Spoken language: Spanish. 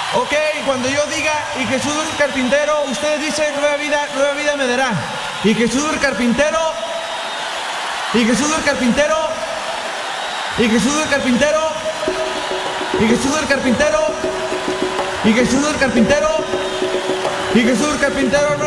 Ok, cuando yo diga y Jesús el carpintero, ustedes dicen nueva vida me dará. Y Jesús el carpintero, y Jesús el carpintero, y Jesús el carpintero, y Jesús el carpintero, y Jesús el carpintero, y Jesús el carpintero.